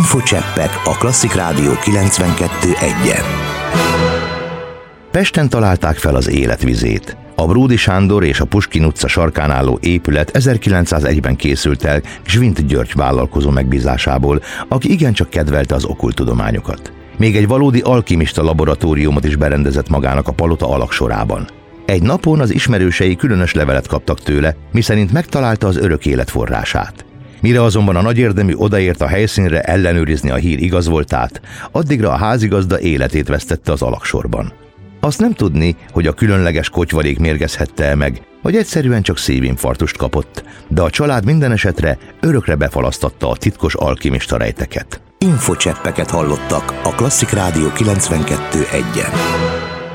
Infocseppek a Klasszik Rádió 92.1-en. Pesten találták fel az életvizét. A Bródy Sándor és a Puskin utca sarkán álló épület 1901-ben készült el Gschwint György vállalkozó megbízásából, aki igencsak kedvelte az okkulttudományokat. Még egy valódi alkimista laboratóriumot is berendezett magának a palota alagsorában. Egy napon az ismerősei különös levelet kaptak tőle, miszerint megtalálta az örök élet forrását. Mire azonban a nagyérdemű odaért a helyszínre ellenőrizni a hír igaz voltát, addigra a házigazda életét vesztette az alagsorban. Azt nem tudni, hogy a különleges kotyvarék mérgezhette meg, vagy egyszerűen csak szívinfarktust kapott, de a család minden esetre örökre befalasztatta a titkos alkimista rejteket. Infocseppeket hallottak a Klasszik Rádió 92.1-en.